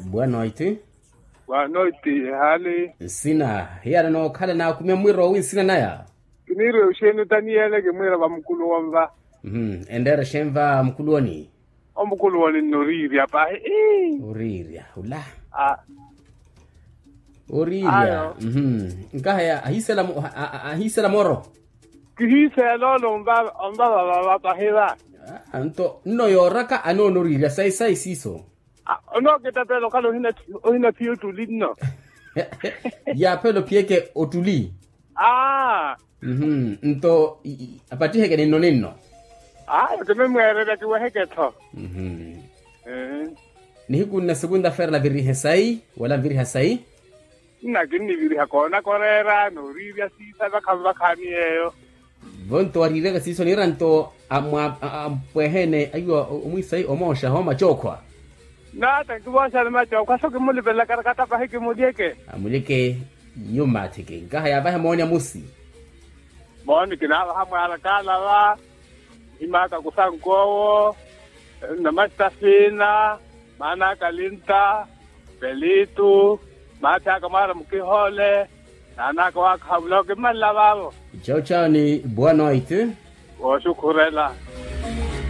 Boa noite. Boa noite, hali. Sina. Hiya no khala na kumya mwiro wi sina naya. Kinire ushenu Daniele ke mwira ba mkulu wamba. Endera shemva mkuluoni. Omkulu wani noriria pa. Uriria. Ula. Ayo. Uriria. Nkaya ahisela moro. Kihise lolo mba ba pa hela. Anto no yoraka ano noriria sai siso. Ono kita pelo kalo hina pio tulino. Ya pelo pieke otuli. Nto apati heke nino. Keme mwere kiwa heke to. Ni hiku na segunda fer la virihe sai wala viriha sai? Na gini viriha kona korera noriria sisa ba kami eyo. Vonto arirega siso niranto ampuehene ayua umwisai omosha homa chokwa. Na tankiwa salama chokwa so kimuli bela karakata pa heke mudieke. Amulike yumatike. Ngaha ya bahe monya musi. Moni kinala hamu alakala wa. Imaka kusangowo. Namastafina. Mana kalinta. Pelitu. Mata kamara mukihole. Nana kwa kabloke malababo. Ciao ni boa noite. Oshukurela.